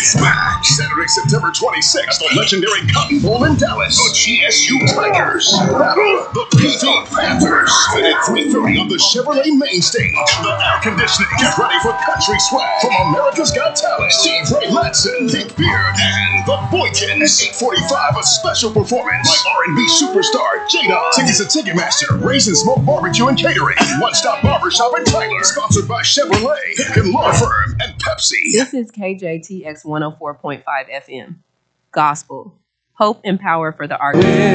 is back Saturday, September 26th at the legendary Cotton Bowl in Dallas. The GSU Tigers battle the PD Panthers at 3:30 on the Chevrolet main stage. The air conditioning. Get ready for country swag from America's Got Talent, Steve Ray Latson, Dick Beard, and the Boykins. 8:45, a special performance by R&B superstar Jada. Tickets at Ticketmaster, Raisin Smoke Barbecue and Catering, One Stop Barbershop in Tyler. Sponsored by Chevrolet, Hicken Law Firm, and Pepsi. This is KJTX 104.5 FM. Gospel. Hope and power for the artist.